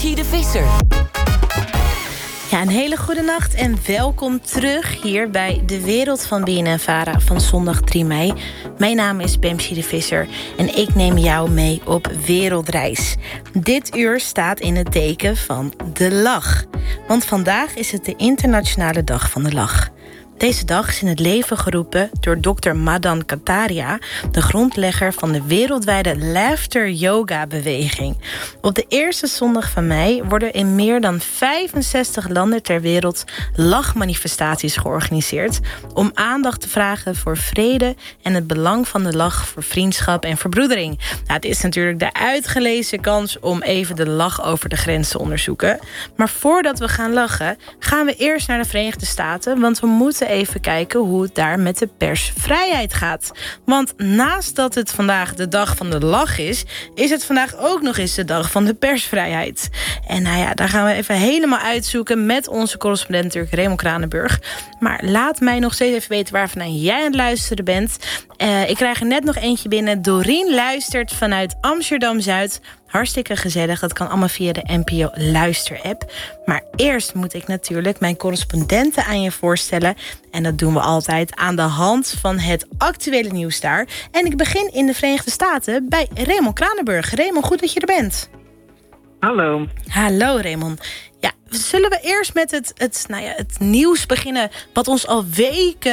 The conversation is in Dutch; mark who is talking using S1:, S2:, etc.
S1: Bamschi de Visser.
S2: Ja, een hele goede nacht en welkom terug hier bij De Wereld van BNNVARA van zondag 3 mei. Mijn naam is Bamschi de Visser en ik neem jou mee op wereldreis. Dit uur staat in het teken van de lach. Want vandaag is het de Internationale Dag van de Lach. Deze dag is in het leven geroepen door Dr. Madan Kataria, de grondlegger van de wereldwijde Laughter Yoga beweging. Op de eerste zondag van mei worden in meer dan 65 landen ter wereld lachmanifestaties georganiseerd om aandacht te vragen voor vrede en het belang van de lach voor vriendschap en verbroedering. Nou, het is natuurlijk de uitgelezen kans om even de lach over de grens te onderzoeken. Maar voordat we gaan lachen, gaan we eerst naar de Verenigde Staten, want we moeten even kijken hoe het daar met de persvrijheid gaat. Want naast dat het vandaag de dag van de lach is het vandaag ook nog eens de dag van de persvrijheid. En nou ja, daar gaan we even helemaal uitzoeken met onze correspondent natuurlijk Raymond Kranenburg. Maar laat mij nog steeds even weten waarvan jij aan het luisteren bent. Ik krijg er net nog eentje binnen. Dorien luistert vanuit Amsterdam-Zuid. Hartstikke gezellig. Dat kan allemaal via de NPO Luister-app. Maar eerst moet ik natuurlijk mijn correspondenten aan je voorstellen. En dat doen we altijd aan de hand van het actuele nieuws daar. En ik begin in de Verenigde Staten bij Raymond Kranenburg. Raymond, goed dat je er bent.
S3: Hallo.
S2: Hallo Raymond. Ja, zullen we eerst met het nieuws beginnen wat ons al weken